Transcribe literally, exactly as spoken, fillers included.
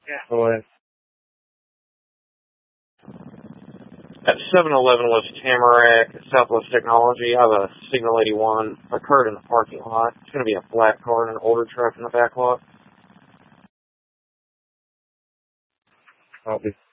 Go ahead. At seven eleven West Tamarack, Southwest Technology, I have a Signal eighty-one occurred in the parking lot. It's going to be a black car and an older truck in the back lot. Copy.